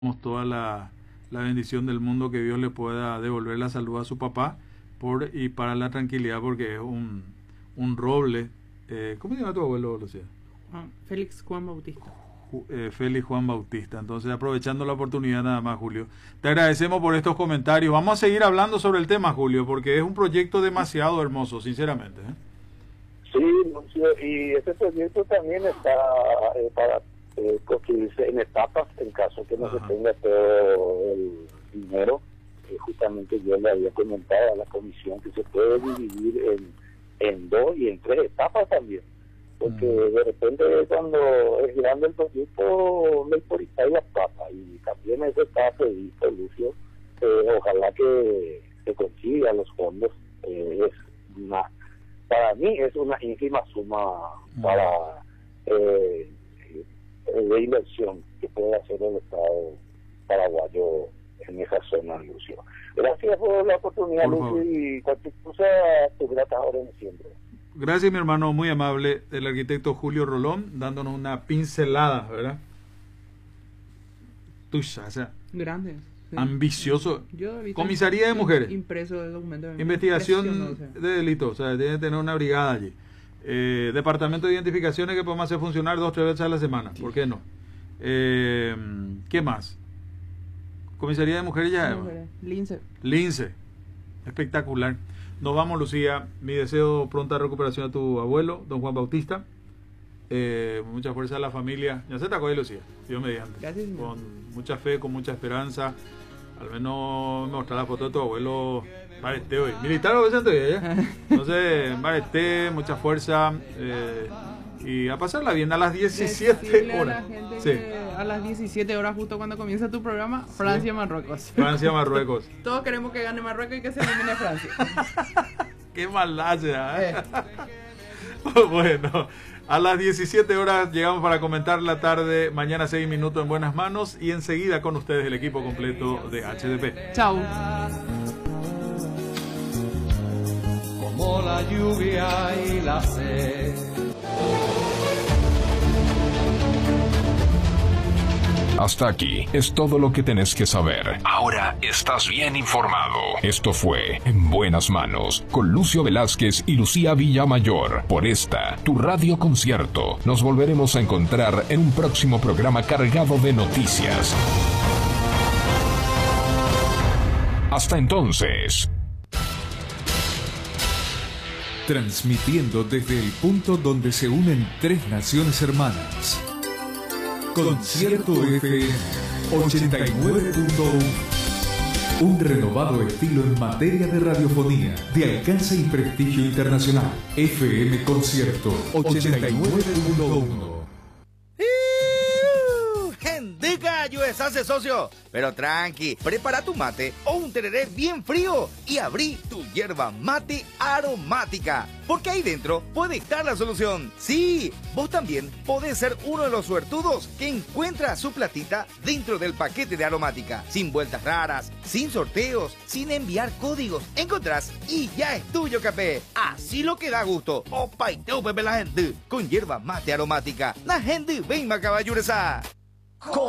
toda la bendición del mundo, que Dios le pueda devolver la salud a su papá y para la tranquilidad, porque es un roble. ¿Cómo se llama tu abuelo, Lucía? Félix Juan Bautista. Félix Juan Bautista. Entonces, aprovechando la oportunidad nada más, Julio, te agradecemos por estos comentarios. Vamos a seguir hablando sobre el tema, Julio, porque es un proyecto demasiado hermoso, sinceramente, ¿eh? Sí, y ese proyecto también está para construirse en etapas, en caso que no se tenga todo el dinero. Justamente yo le había comentado a la comisión que se puede dividir en 2 y en 3 etapas también, porque de repente cuando es grande el proyecto le importa la plata, y también eso está previsto, Lucio. Ojalá que se consiga los fondos. Para mí es una ínfima suma para de inversión que puede hacer el Estado paraguayo en esa zona, Lucio. Gracias por la oportunidad, Lucio, y cualquier cosa, tu grata orden siempre. Gracias, mi hermano, muy amable, el arquitecto Julio Rolón, dándonos una pincelada, ¿verdad? Tuya, o sea, Grande. Sí. Ambicioso. Comisaría de Mujeres. Impreso de documentos. Investigación de delitos, o sea, tiene que tener una brigada allí. Departamento de identificaciones que podemos hacer funcionar 2 o 3 veces a la semana, ¿por qué no? ¿Qué más? Comisaría de Mujeres ya. Lince. Espectacular. Nos vamos, Lucía. Mi deseo pronta recuperación a tu abuelo, don Juan Bautista. Mucha fuerza a la familia. Ya se te acabó, Lucía, Dios mediante. Gracias, con mucha fe, con mucha esperanza. Al menos me mostrar la foto de tu abuelo Marete hoy. Militar o presente ya. Entonces, Marete, mucha fuerza. Y a pasarla bien a las 17 horas. A las 17 horas, justo cuando comienza tu programa, Francia-Marruecos. Francia-Marruecos. Todos queremos que gane Marruecos y que se elimine Francia. Qué maldad ya. Bueno, a las 17 horas llegamos para comentar la tarde. Mañana 6 minutos en buenas manos. Y enseguida con ustedes el equipo completo de HDP. Chau. Como la lluvia y la sed. Hasta aquí es todo lo que tenés que saber. Ahora estás bien informado. Esto fue En Buenas Manos con Lucio Velázquez y Lucía Villamayor por esta, tu radio concierto. Nos volveremos a encontrar en un próximo programa cargado de noticias. Hasta entonces. Transmitiendo desde el punto donde se unen 3 naciones hermanas. Concierto FM 89.1. Un renovado estilo en materia de radiofonía, de alcance y prestigio internacional. FM Concierto 89.1. Yo hace socio, pero tranqui, prepara tu mate o un tereré bien frío y abrí tu yerba mate aromática, porque ahí dentro puede estar la solución. Sí, vos también podés ser uno de los suertudos que encuentra su platita dentro del paquete de aromática, sin vueltas raras, sin sorteos, sin enviar códigos. Encontrás y ya es tuyo, capé. Así lo que da gusto. Opa y tú, pepe la gente, con yerba mate aromática. La gente ven, macaballuresa.